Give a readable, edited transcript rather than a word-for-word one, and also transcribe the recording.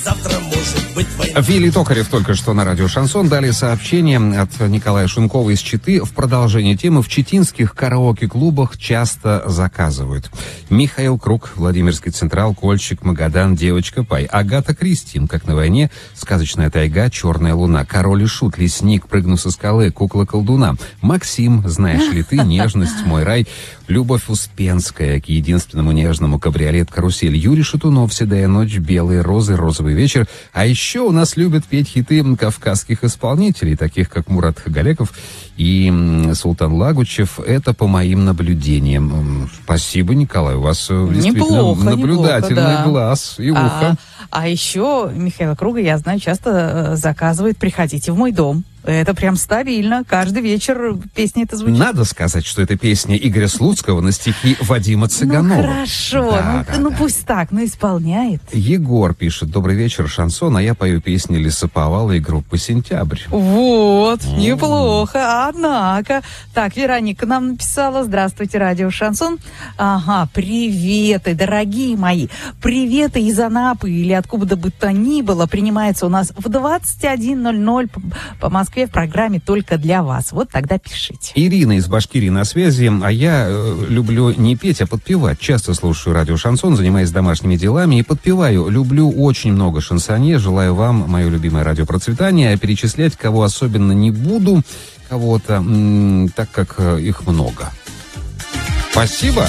Завтра может быть война. Вилли Токарев только что на радио «Шансон». Дали сообщение от Николая Шункова из Читы. В продолжение темы: в читинских караоке-клубах часто заказывают. Михаил Круг, Владимирский Централ, Кольчик, Магадан, Девочка Пай. Агата Кристин, как на войне, Сказочная тайга, Черная луна, Король и Шут, Лесник, Прыгну со скалы, Кукла-колдуна. Максим, Знаешь ли ты, Нежность, Мой рай. Любовь Успенская к единственному нежному, Кабриолет-карусель. Юрий Шатунов, Седая ночь, Белые розы, Розовый вечер. А еще у нас любят петь хиты кавказских исполнителей, таких как Мурат Хагалеков и Султан Лагучев. Это по моим наблюдениям. Спасибо, Николай, у вас действительно наблюдательный глаз и ухо. А еще Михаила Круга, я знаю, часто заказывает «Приходите в мой дом». Это прям стабильно. Каждый вечер песня эта звучит. Надо сказать, что это песня Игоря Слуцкого на стихи Вадима Цыганова. Ну, хорошо. Да, пусть так, исполняет. Егор пишет: добрый вечер, шансон, а я пою песни Лесоповала и группы «Сентябрь». Вот, неплохо. Однако. Так, Вероника нам написала: здравствуйте, радио «Шансон». Ага, приветы, дорогие мои. Приветы из Анапы или откуда бы то ни было. Принимается у нас в 21:00 по Москве в программе «Только для вас». Вот тогда пишите. Ирина из Башкирии на связи. А я люблю не петь, а подпевать. Часто слушаю радио «Шансон», занимаясь домашними делами и подпеваю. Люблю очень много шансонье. Желаю вам, мое любимое радио, процветания. А перечислять кого особенно не буду, кого-то, так как их много. Спасибо.